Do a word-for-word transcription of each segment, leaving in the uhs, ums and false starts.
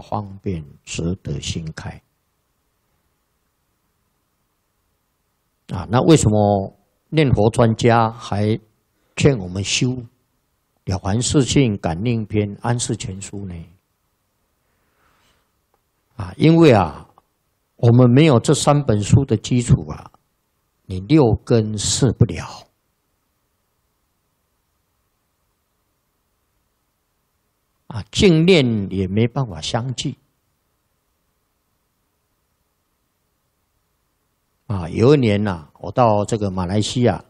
方便，则得心开。啊，那为什么念佛专家还劝我们修《了凡四训》《感应篇》《安世全书》呢？啊，因为啊，我们没有这三本书的基础啊，你六根摄不了。啊，净念也没办法相继。啊，有一年呐、啊，我到这个马来西亚，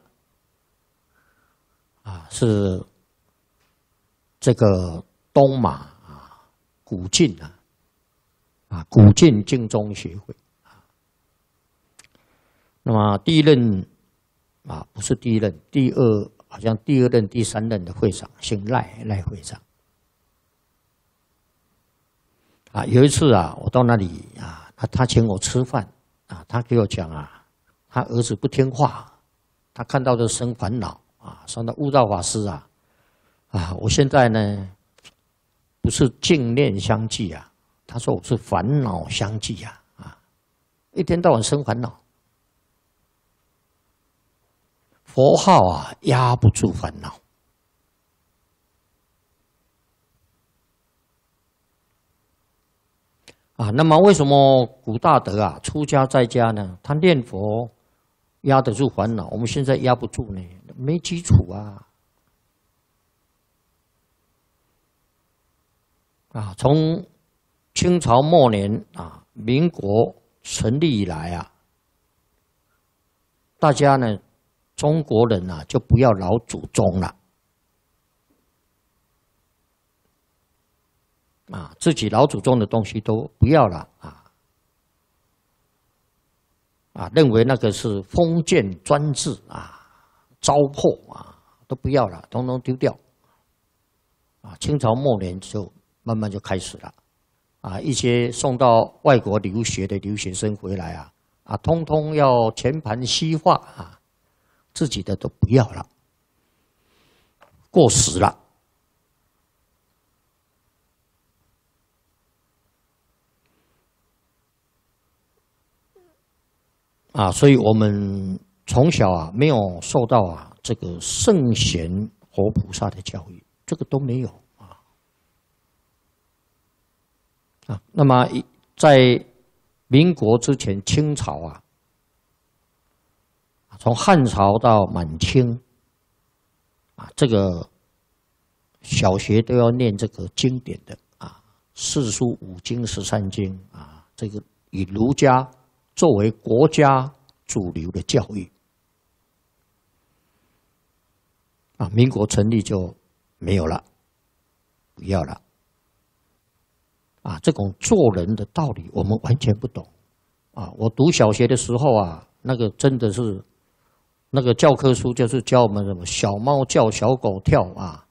啊，是这个东马啊，古晋啊，啊，古晋净宗学会啊。那么第一任啊，不是第一任，第二好像第二任、第三任的会长姓赖，赖会长。啊，有一次啊，我到那里啊，他他请我吃饭啊，他给我讲啊，他儿子不听话，他看到的生烦恼啊，说到悟道法师啊，啊，我现在呢不是净念相继啊，他说我是烦恼相继啊，啊，一天到晚生烦恼，佛号啊压不住烦恼。啊，那么为什么古大德啊出家在家呢？他念佛压得住烦恼，我们现在压不住呢？没基础啊！啊，从清朝末年啊，民国成立以来啊，大家呢，中国人啊就不要老祖宗了。啊，自己老祖宗的东西都不要了啊！啊，认为那个是封建专制啊，糟粕啊，都不要了，统统丢掉。啊，清朝末年就慢慢就开始了，啊，一些送到外国留学的留学生回来啊，啊，通通要全盘西化啊，自己的都不要了，过时了。啊，所以我们从小啊没有受到啊这个圣贤活菩萨的教育，这个都没有啊。啊，那么在民国之前，清朝啊，从汉朝到满清，啊，这个小学都要念这个经典的啊，四书五经十三经啊，这个以儒家作为国家主流的教育啊，民国成立就没有了，不要了啊！这种做人的道理我们完全不懂啊！我读小学的时候啊，那个真的是那个教科书就是教我们什么小猫叫小狗跳啊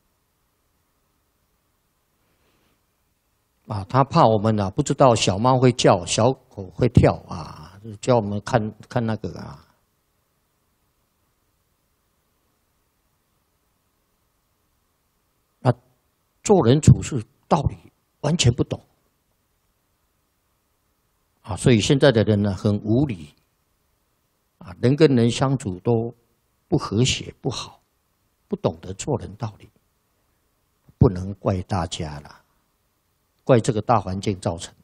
啊！他怕我们啊不知道小猫会叫，小狗会跳啊。叫我们看看那个啊，啊，做人处事道理完全不懂啊，所以现在的人呢很无理啊，人跟人相处都不和谐不好，不懂得做人道理，不能怪大家了，怪这个大环境造成的。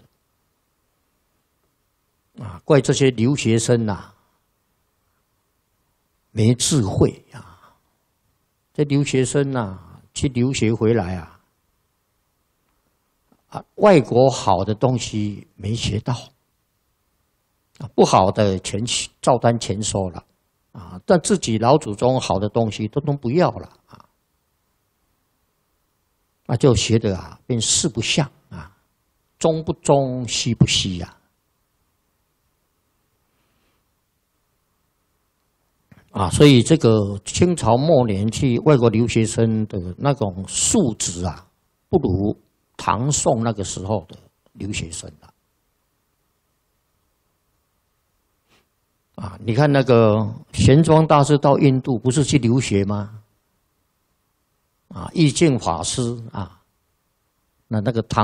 啊，怪这些留学生呐、啊，没智慧啊！这留学生呐、啊，去留学回来啊，啊，外国好的东西没学到，啊，不好的全照单全收了，啊，但自己老祖宗好的东西都都不要了啊，那就学的啊，变四不像啊，中不中，西不西呀、啊。啊，所以这个清朝末年去外国留学生的那种素质啊，不如唐宋那个时候的留学生了。啊，你看那个玄奘大师到印度不是去留学吗？啊，义净法师啊，那那个唐。